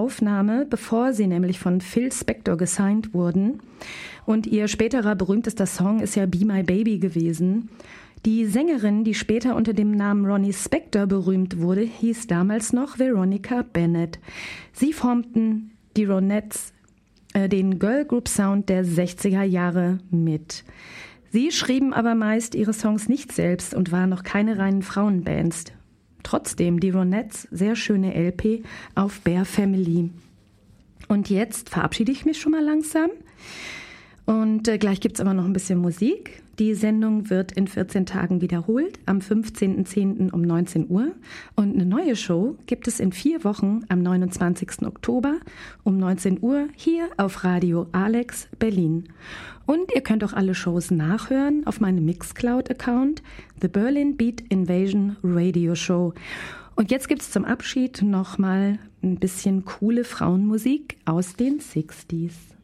Aufnahme, bevor sie nämlich von Phil Spector gesigned wurden. Und ihr späterer berühmtester Song ist ja Be My Baby gewesen. Die Sängerin, die später unter dem Namen Ronnie Spector berühmt wurde, hieß damals noch Veronica Bennett. Sie formten die Ronettes den Girl Group Sound der 60er Jahre mit. Sie schrieben aber meist ihre Songs nicht selbst und waren noch keine reinen Frauenbands. Trotzdem die Ronettes, sehr schöne LP auf Bear Family. Und jetzt verabschiede ich mich schon mal langsam. Und gleich gibt's aber noch ein bisschen Musik. Die Sendung wird in 14 Tagen wiederholt, am 15.10. um 19 Uhr. Und eine neue Show gibt es in 4 Wochen am 29. Oktober um 19 Uhr hier auf Radio Alex Berlin. Und ihr könnt auch alle Shows nachhören auf meinem Mixcloud-Account, The Berlin Beat Invasion Radio Show. Und jetzt gibt's zum Abschied nochmal ein bisschen coole Frauenmusik aus den 60s.